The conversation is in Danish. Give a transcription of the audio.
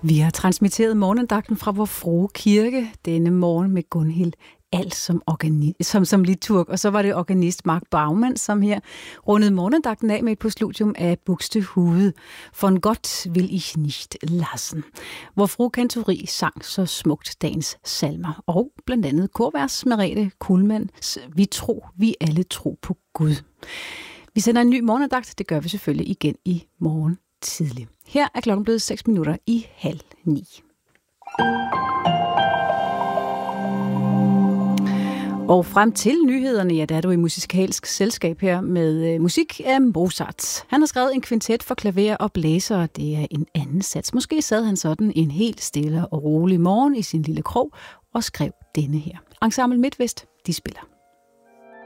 Vi har transmitteret morgenandagten fra Vor Frue Kirke denne morgen med Gunhild Alt som liturg. Og så var det organist Mark Baumann, som her rundede morgenandagten af med et postludium af Buxtehude. Von Gott will ich nicht lassen. Vor Frue Kantori sang så smukt dagens salmer. Og blandt andet korvers Merete Kuhlmanns Vi alle tro på Gud. Vi sender en ny morgenandagt. Det gør vi selvfølgelig igen i morgen tidlig. Her er klokken blevet 8:06. Og frem til nyhederne, ja, der er du i musikalsk selskab her med musik af Mozart. Han har skrevet en kvintet for klaver og blæser, det er en anden sats. Måske sad han sådan en helt stille og rolig morgen i sin lille krog og skrev denne her. Ensemble MidtVest, de spiller.